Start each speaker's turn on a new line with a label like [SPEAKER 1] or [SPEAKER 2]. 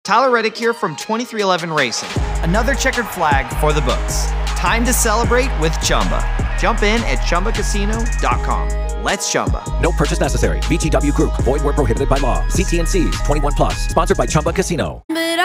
[SPEAKER 1] Tyler Reddick here from 23XI Racing. Another checkered flag for the books. Time to celebrate with Chumba. Jump in at ChumbaCasino.com. Let's Chumba.
[SPEAKER 2] No purchase necessary. VGW Group. Void where prohibited by law. See T&Cs. 21+. Sponsored by Chumba Casino.